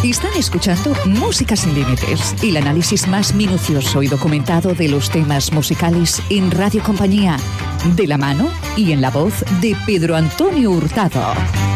Están escuchando Música sin Límites, el análisis más minucioso y documentado de los temas musicales en Radio Compañía, de la mano y en la voz de Pedro Antonio Hurtado.